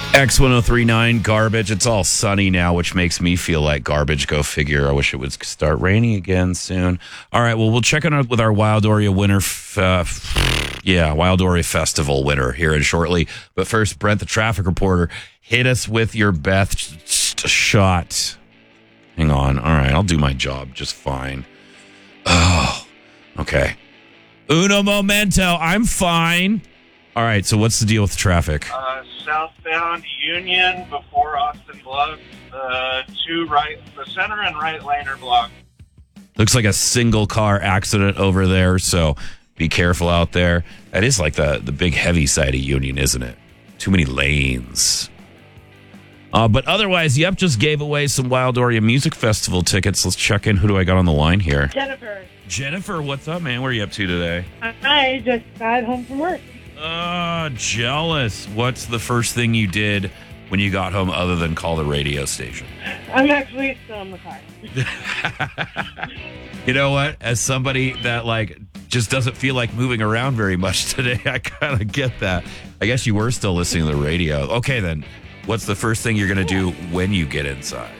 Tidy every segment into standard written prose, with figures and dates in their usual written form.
X1039 garbage. It's all sunny now, which makes me feel like garbage. Go figure. I wish it would start raining again soon. All right, well, we'll check on it with our Wildoria winner. Wildoria Festival winner here in shortly. But first, Brent, the traffic reporter, hit us with your best shot. Hang on. All right, I'll do my job just fine. Oh, okay. Uno momento. I'm fine. All right, so what's the deal with the traffic? Southbound Union before Austin Bluffs, two right, the center and right lane are blocked. Looks like a single car accident over there, so be careful out there. That is like the big heavy side of Union, isn't it? Too many lanes. But otherwise, yep, just gave away some Wildoria Music Festival tickets. Let's check in. Who do I got on the line here? Jennifer, what's up, man? What are you up to today? I just got home from work. Jealous. What's the first thing you did when you got home other than call the radio station? I'm actually still in the car. You know what? As somebody that just doesn't feel like moving around very much today, I kind of get that. I guess you were still listening to the radio. Okay, then. What's the first thing you're going to do when you get inside?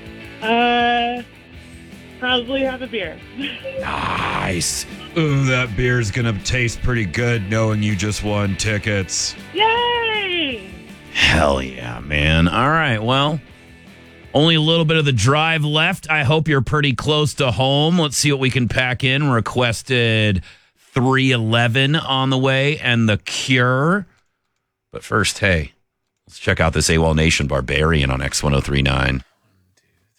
Probably have a beer. Nice. Ooh, that beer's going to taste pretty good knowing you just won tickets. Yay! Hell yeah, man. All right, well, only a little bit of the drive left. I hope you're pretty close to home. Let's see what we can pack in. Requested 311 on the way and The Cure. But first, hey, let's check out this AWOL Nation Barbarian on X1039.